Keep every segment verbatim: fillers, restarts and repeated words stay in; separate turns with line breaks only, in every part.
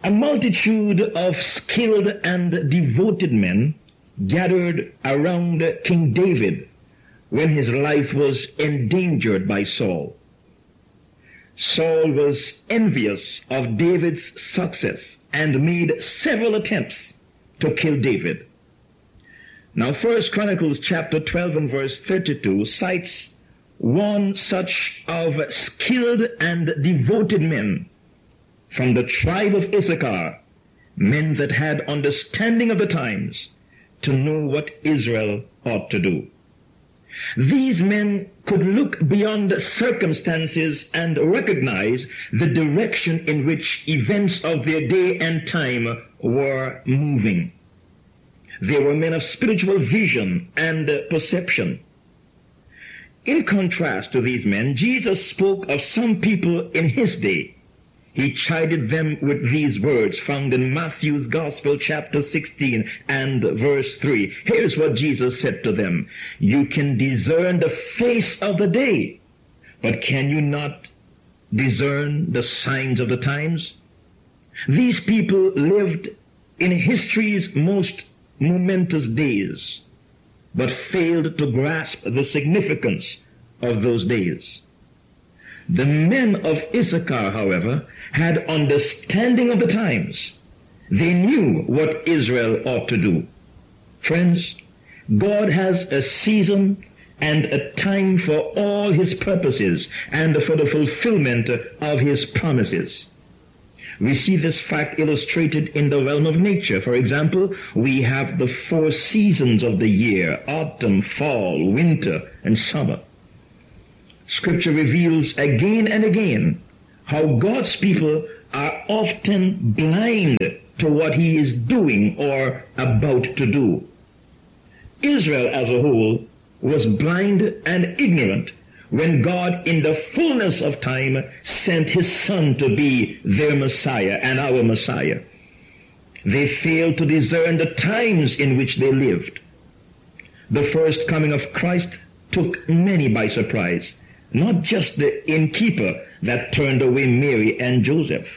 A multitude of skilled and devoted men gathered around King David when his life was endangered by Saul. Saul was envious of David's success and made several attempts to kill David. Now, First Chronicles chapter twelve and verse thirty-two cites one such of skilled and devoted men from the tribe of Issachar, men that had understanding of the times to know what Israel ought to do. These men could look beyond circumstances and recognize the direction in which events of their day and time were moving. They were men of spiritual vision and perception. In contrast to these men, Jesus spoke of some people in his day. He chided them with these words found in Matthew's Gospel chapter sixteen and verse three. Here's what Jesus said to them. You can discern the face of the day, but can you not discern the signs of the times? These people lived in history's most momentous days, but failed to grasp the significance of those days. The men of Issachar, however, had understanding of the times. They knew what Israel ought to do. Friends, God has a season and a time for all his purposes and for the fulfillment of his promises. We see this fact illustrated in the realm of nature. For example, we have the four seasons of the year: autumn, fall, winter, and summer. Scripture reveals again and again how God's people are often blind to what he is doing or about to do. Israel as a whole was blind and ignorant when God in the fullness of time sent his Son to be their Messiah and our Messiah. They failed to discern the times in which they lived. The first coming of Christ took many by surprise. Not just the innkeeper that turned away Mary and Joseph.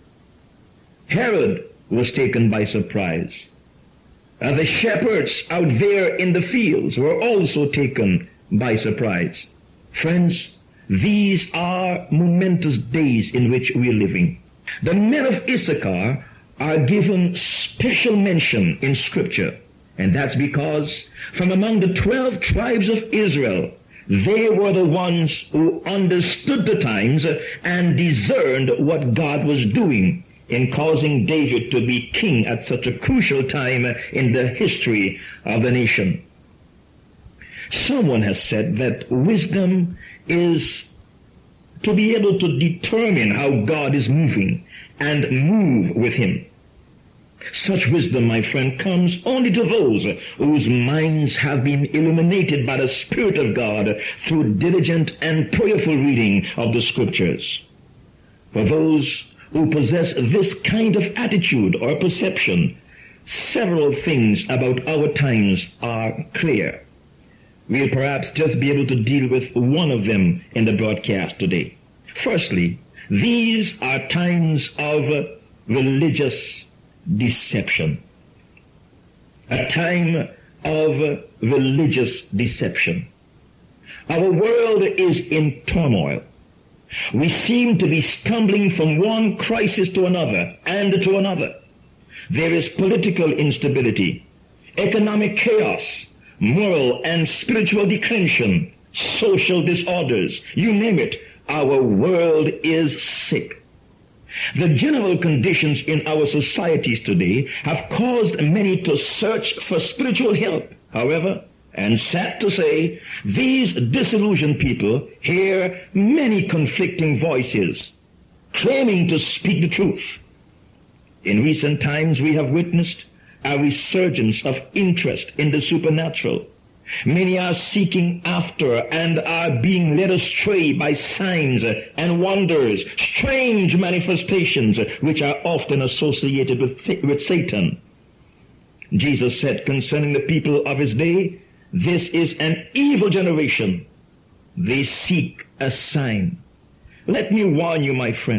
Herod was taken by surprise. Uh, the shepherds out there in the fields were also taken by surprise. Friends, these are momentous days in which we're living. The men of Issachar are given special mention in Scripture, and that's because from among the twelve tribes of Israel, they were the ones who understood the times and discerned what God was doing in causing David to be king at such a crucial time in the history of the nation. Someone has said that wisdom is to be able to determine how God is moving and move with him. Such wisdom, my friend, comes only to those whose minds have been illuminated by the Spirit of God through diligent and prayerful reading of the Scriptures. For those who possess this kind of attitude or perception, several things about our times are clear. We'll perhaps just be able to deal with one of them in the broadcast today. Firstly, these are times of religious deception. A time of religious deception. Our world is in turmoil. We seem to be stumbling from one crisis to another and to another. There is political instability, economic chaos, moral and spiritual declension, social disorders, you name it. Our world is sick. The general conditions in our societies today have caused many to search for spiritual help. However, and sad to say, these disillusioned people hear many conflicting voices claiming to speak the truth. In recent times, we have witnessed a resurgence of interest in the supernatural. Many are seeking after and are being led astray by signs and wonders, strange manifestations which are often associated with, with Satan. Jesus said concerning the people of his day, "This is an evil generation. They seek a sign." Let me warn you, my friend,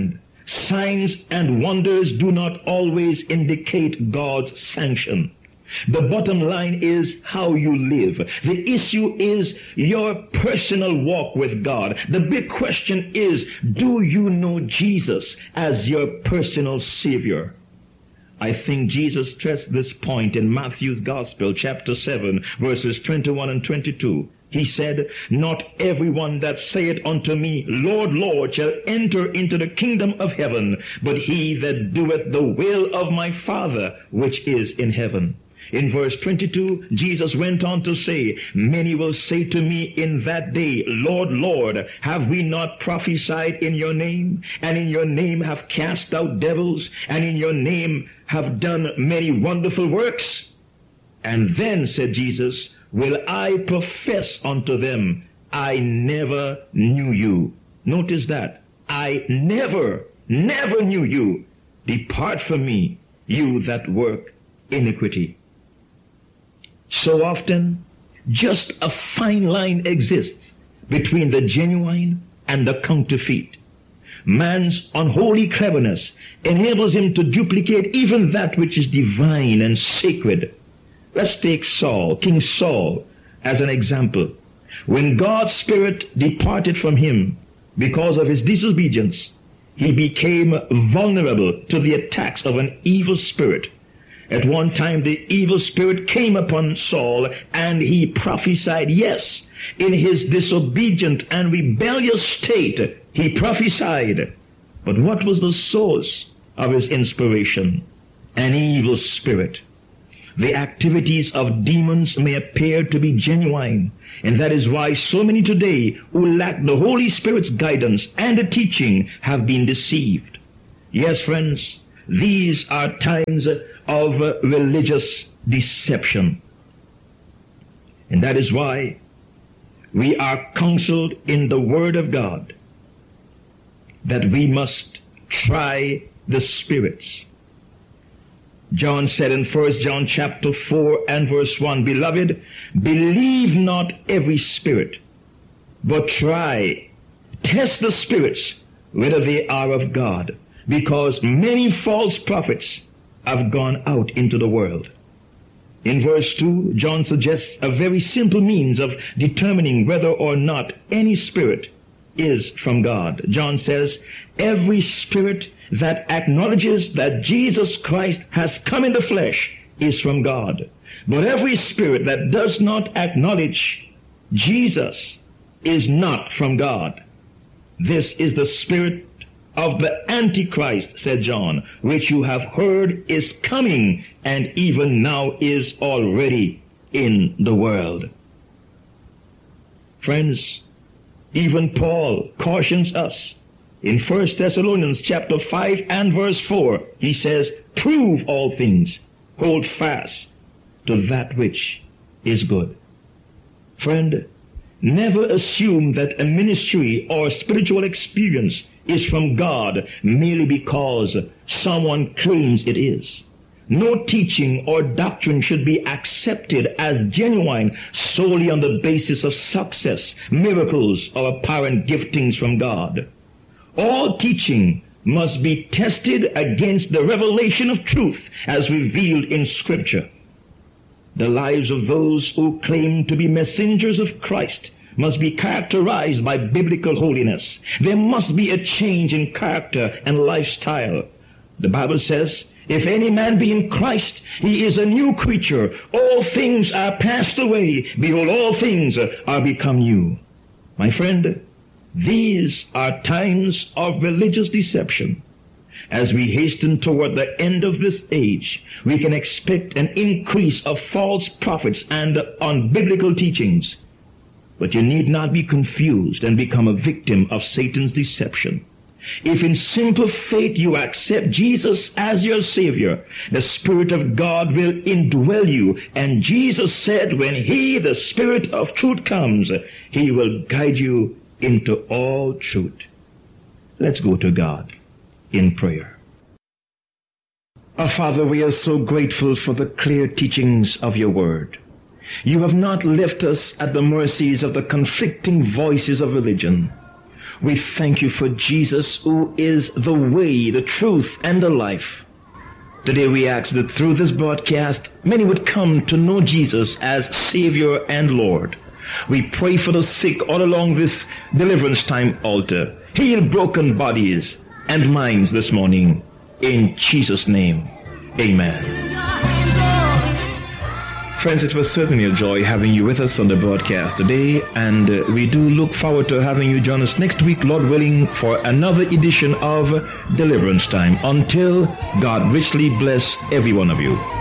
Signs and wonders do not always indicate God's sanction. The bottom line is how you live. The issue is your personal walk with God. The big question is, do you know Jesus as your personal Savior? I think Jesus stressed this point in Matthew's Gospel, chapter seven, verses twenty-one and twenty-two. He said, "Not everyone that saith unto me, Lord, Lord, shall enter into the kingdom of heaven, but he that doeth the will of my Father which is in heaven." In verse twenty-two, Jesus went on to say, "Many will say to me in that day, Lord, Lord, have we not prophesied in your name? And in your name have cast out devils? And in your name have done many wonderful works?" And then, said Jesus, "will I profess unto them, I never knew you." Notice that. I never, never knew you. Depart from me, you that work iniquity. So often, just a fine line exists between the genuine and the counterfeit. Man's unholy cleverness enables him to duplicate even that which is divine and sacred. Let's take Saul, King Saul, as an example. When God's Spirit departed from him because of his disobedience, he became vulnerable to the attacks of an evil spirit. At one time, the evil spirit came upon Saul, and he prophesied. Yes, in his disobedient and rebellious state, he prophesied. But what was the source of his inspiration? An evil spirit. The activities of demons may appear to be genuine, and that is why so many today who lack the Holy Spirit's guidance and the teaching have been deceived. Yes, friends, these are times of religious deception. And that is why we are counseled in the Word of God that we must try the spirits. John said in First John chapter four and verse one, "Beloved, believe not every spirit, but try, test the spirits, whether they are of God, because many false prophets have gone out into the world." In verse two, John suggests a very simple means of determining whether or not any spirit is from God. John says, "Every spirit that acknowledges that Jesus Christ has come in the flesh is from God. But every spirit that does not acknowledge Jesus is not from God. This is the spirit of the Antichrist," said John, "which you have heard is coming, and even now is already in the world." Friends, even Paul cautions us. In First Thessalonians chapter five and verse four, he says, "Prove all things, hold fast to that which is good." Friend, never assume that a ministry or spiritual experience is from God merely because someone claims it is. No teaching or doctrine should be accepted as genuine solely on the basis of success, miracles, or apparent giftings from God. All teaching must be tested against the revelation of truth as revealed in Scripture. The lives of those who claim to be messengers of Christ must be characterized by biblical holiness. There must be a change in character and lifestyle. The Bible says, "If any man be in Christ, he is a new creature. All things are passed away. Behold, all things are become new." My friend, these are times of religious deception. As we hasten toward the end of this age, we can expect an increase of false prophets and unbiblical teachings. But you need not be confused and become a victim of Satan's deception. If in simple faith you accept Jesus as your Savior, the Spirit of God will indwell you. And Jesus said, when He, the Spirit of truth, comes, He will guide you into all truth. Let's go to God in prayer. Our Father, we are so grateful for the clear teachings of your word. You have not left us at the mercies of the conflicting voices of religion. We thank you for Jesus, who is the way, the truth, and the life. Today we ask that through this broadcast, many would come to know Jesus as Savior and Lord. We pray for the sick all along this deliverance time altar. Heal broken bodies and minds this morning. In Jesus' name, amen. Friends, it was certainly a joy having you with us on the broadcast today, and uh, we do look forward to having you join us next week, Lord willing, for another edition of Deliverance Time. Until God richly bless every one of you.